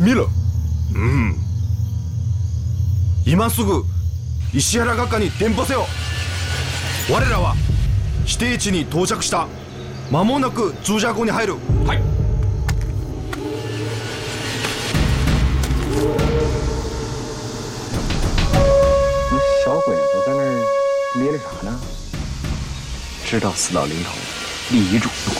見ろ。今すぐ石原学科に伝播せよ。我らは指定地に到着した。間もなく朱家溝に入る。 はい。 小鬼子在那儿咧咧啥呢？知道死到临头立遗嘱的鬼，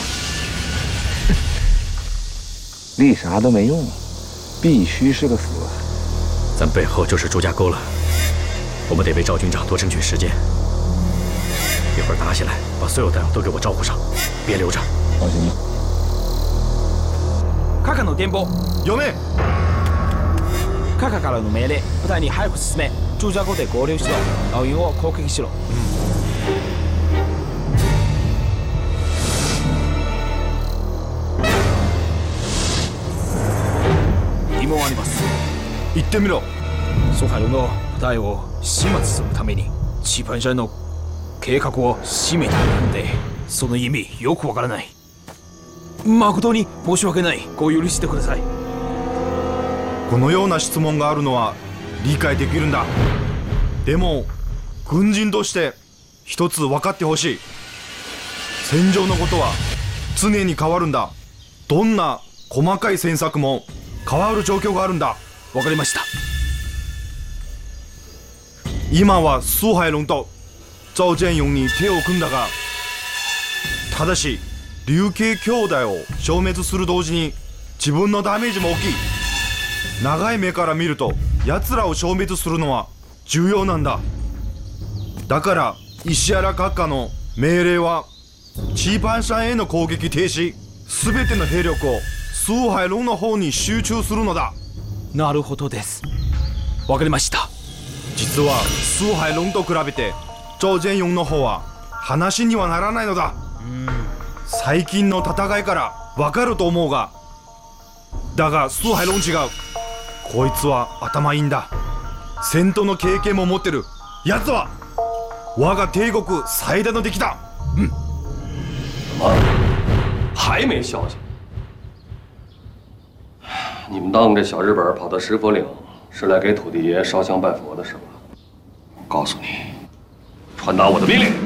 立啥都没用，必须是个死。 咱背后就是朱家沟了，我们得为赵军长多争取时间。一会儿打起来，把所有弹药都给我招呼上，别留着。 放心吧。 カカの電報。 読め。 カカからの命令、部隊に早く進め。朱家溝で合流しろ。青犬を攻撃しろ。疑問あります。 言ってみろ。 蘇海龍の部隊を始末するために地盤社の計画を締めているので、その意味よくわからない。誠に申し訳ない。ご許してください。 このような質問があるのは理解できるんだ。でも軍人として一つ分かってほしい。戦場のことは常に変わるんだ。どんな細かい戦策も変わる状況があるんだ。 わかりました。 今は蘇海龍と赵建勇に手を組んだが、ただし劉慶兄弟を消滅する同時に自分のダメージも大きい。長い目から見ると奴らを消滅するのは重要なんだ。だから石原閣下の命令はチーパン社への攻撃停止、全ての兵力を蘇海龍の方に集中するのだ。 なるほどです。わかりました。 実は蘇海龍と比べて赵建勇の方は話にはならないのだ。最近の戦いからわかると思うが、だが蘇海龍違う。こいつは頭いいんだ。戦闘の経験も持ってる。奴は我が帝国最大の敵だ。 还没消息？你们当这小日本跑到石佛岭，是来给土地爷烧香拜佛的是吧？告诉你，传达我的命令：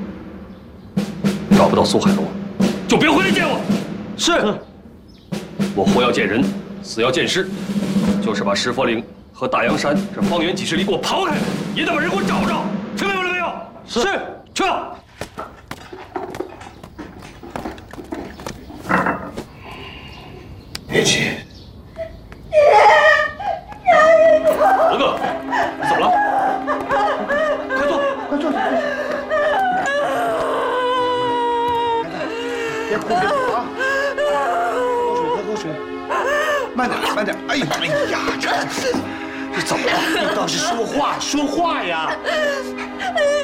找不到苏海龙，就别回来见我。 是。 我活要见人，死要见尸，就是把石佛岭和大洋山这方圆几十里给我刨开，也得把人给我找着。听明白了没有？ 是。 去吧。 别急。 罗哥，你怎么了？快坐，快坐。 别哭别哭啊！喝口水，慢点慢点。哎呀，这怎么了？你倒是说话呀！